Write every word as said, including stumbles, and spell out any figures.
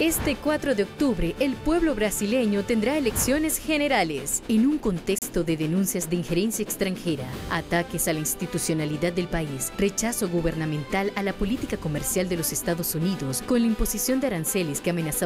Este cuatro de octubre, el pueblo brasileño tendrá elecciones generales en un contexto de denuncias de injerencia extranjera, ataques a la institucionalidad del país, rechazo gubernamental a la política comercial de los Estados Unidos con la imposición de aranceles que amenazaban